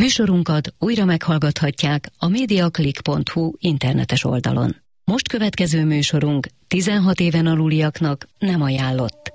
Műsorunkat újra meghallgathatják a mediaclick.hu internetes oldalon. Most következő műsorunk 16 éven aluliaknak nem ajánlott.